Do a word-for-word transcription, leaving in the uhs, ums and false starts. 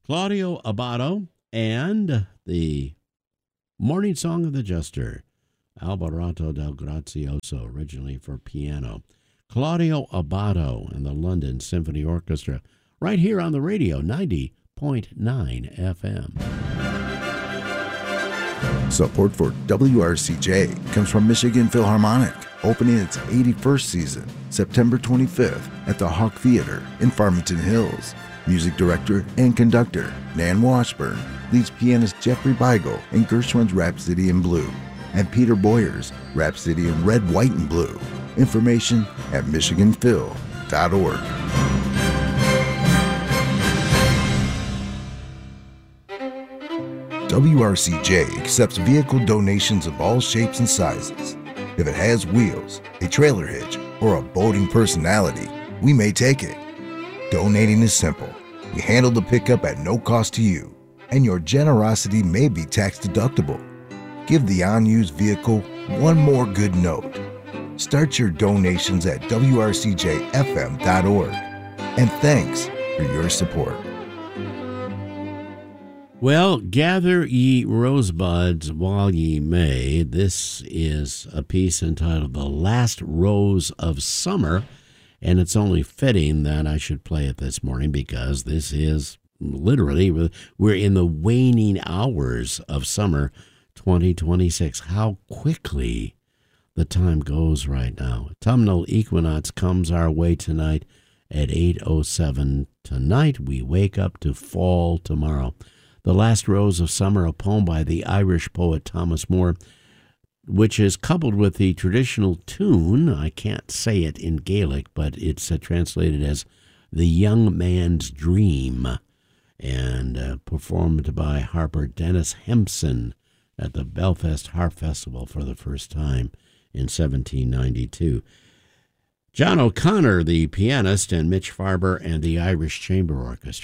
Claudio Abbado and the Morning Song of the Jester, Alborato del Grazioso, originally for piano. Claudio Abbado and the London Symphony Orchestra, right here on the radio, ninety point nine F M. Support for W R C J comes from Michigan Philharmonic, opening its eighty-first season, September twenty-fifth, at the Hawk Theater in Farmington Hills. Music director and conductor Nan Washburn leads pianist Jeffrey Beigel in Gershwin's Rhapsody in Blue and Peter Boyer's Rhapsody in Red, White, and Blue. Information at michigan phil dot org. W R C J accepts vehicle donations of all shapes and sizes. If it has wheels, a trailer hitch, or a boating personality, we may take it. Donating is simple. We handle the pickup at no cost to you, and your generosity may be tax deductible. Give the unused vehicle one more good note. Start your donations at w r c j f m dot org. And thanks for your support. Well, gather ye rosebuds while ye may. This is a piece entitled The Last Rose of Summer, and it's only fitting that I should play it this morning because this is literally, we're in the waning hours of summer twenty twenty-six. How quickly the time goes right now. Autumnal equinox comes our way tonight at eight oh seven. Tonight we wake up to fall tomorrow. The Last Rose of Summer, a poem by the Irish poet Thomas Moore, which is coupled with the traditional tune. I can't say it in Gaelic, but it's uh, translated as The Young Man's Dream, and uh, performed by harper Dennis Hempson at the Belfast Harp Festival for the first time in seventeen ninety-two. John O'Connor, the pianist, and Mitch Farber and the Irish Chamber Orchestra.